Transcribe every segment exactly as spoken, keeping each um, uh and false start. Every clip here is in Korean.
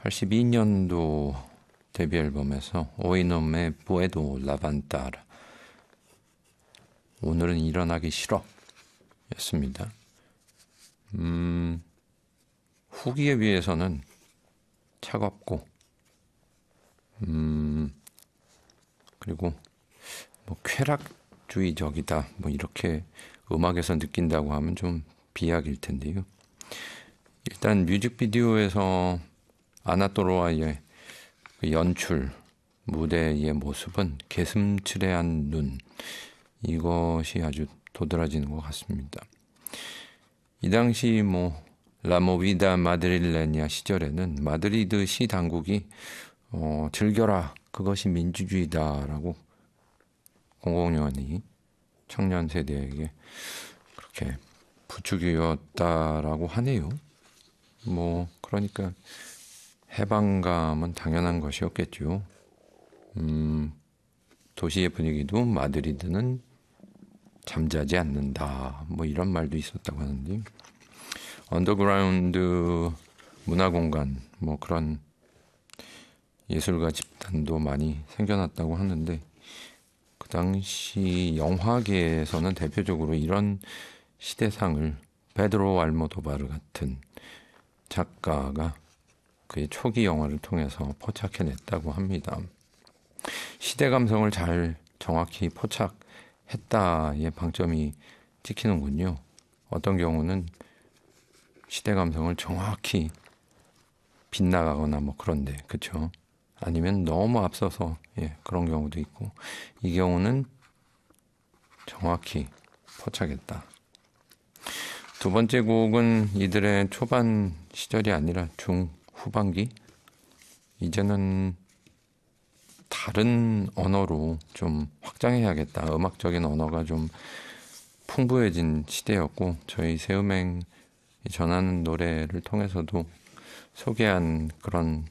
팔십이 년도 데뷔 앨범에서 오이놈의 부에도 라반따라 오늘은 일어나기 싫어 였습니다. 음, 후기에 비해서는 차갑고 음, 그리고 뭐 쾌락주의적이다 뭐 이렇게 음악에서 느낀다고 하면 좀 비약일 텐데요. 일단 뮤직비디오에서 아나토로와의 그 연출, 무대의 모습은 개슴츠레한 눈, 이것이 아주 도드라지는 것 같습니다. 이 당시 뭐 라모비다 마드릴레냐 시절에는 마드리드 시 당국이 어, 즐겨라, 그것이 민주주의다라고 공공연히 청년 세대에게 그렇게 부추기었다라고 하네요. 뭐 그러니까 해방감은 당연한 것이었겠죠. 음, 도시의 분위기도 마드리드는 잠자지 않는다. 뭐 이런 말도 있었다고 하는데 언더그라운드 문화공간 뭐 그런 예술가 집단도 많이 생겨났다고 하는데 그 당시 영화계에서는 대표적으로 이런 시대상을 베드로 알모도바르 같은 작가가 그의 초기 영화를 통해서 포착해냈다고 합니다. 시대 감성을 잘 정확히 포착했다의 방점이 찍히는군요. 어떤 경우는 시대 감성을 정확히 빗나가거나 뭐 그런데, 그렇죠? 아니면 너무 앞서서 예, 그런 경우도 있고, 이 경우는 정확히 포착했다. 두 번째 곡은 이들의 초반 시절이 아니라 중후반기, 이제는 다른 언어로 좀 확장해야겠다. 음악적인 언어가 좀 풍부해진 시대였고, 저희 새음행이 전하는 노래를 통해서도 소개한 그런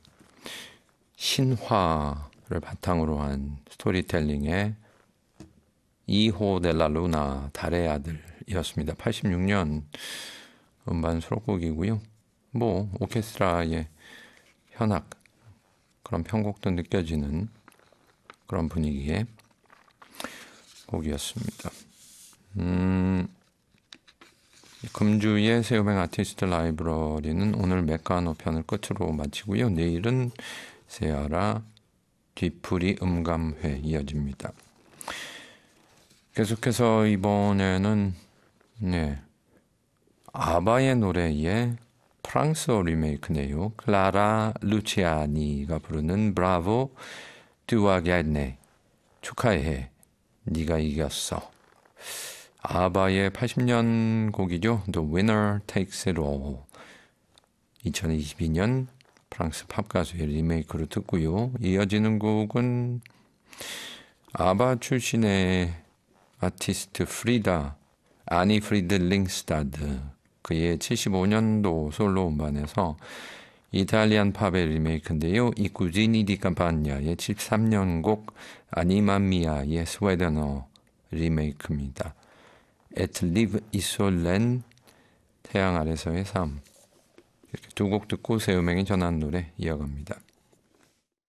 신화를 바탕으로 한 스토리텔링의 이호 델라 루나, 달의 아들이었습니다. 팔십육 년 음반 수록곡이고요. 뭐 오케스트라의 현악, 그런 편곡도 느껴지는 그런 분위기의 곡이었습니다. 음, 금주의 새음행 아티스트 라이브러리는 오늘 메카노 편을 끝으로 마치고요. 내일은 세아라 뒤풀이 음감회 이어집니다. 계속해서 이번에는 네, 아바의 노래의 프랑스어 리메이크네요. 클라라 루치아니가 부르는 브라보 듀아게네, 축하해 네가 이겼어. 아바의 팔십 년 곡이죠. The Winner Takes It All. 이천이십이 년 프랑스 팝 가수의 리메이크로 듣고요. 이어지는 곡은 아바 출신의 아티스트 프리다, 아니 프리드 링스타드, 그의 칠십오 년도 솔로 음반에서 이탈리안 팝의 리메이크인데요. 이 구지니 디 캄파냐의 칠십삼 년 곡 아니마미아의 스웨덴어 리메이크입니다. Et live isolen, 태양 아래서의 삶. 이렇게 두 곡 듣고 새음행이 전한 노래 이어갑니다.